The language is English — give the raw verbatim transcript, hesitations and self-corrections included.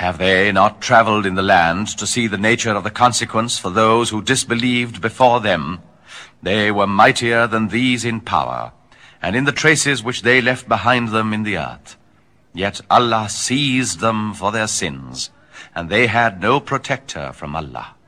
Have they not traveled in the land to see the nature of the consequence for those who disbelieved before them? They were mightier than these in power, and in the traces which they left behind them in the earth. Yet Allah seized them for their sins, and they had no protector from Allah.